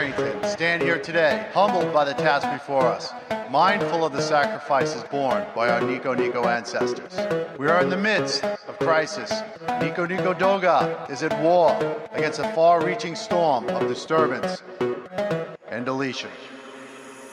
Arrington stand here today, humbled by the task before us, mindful of the sacrifices borne by our Nico Nico ancestors. We are in the midst of crisis. Nico Nico Doga is at war against a far-reaching storm of disturbance and deletion.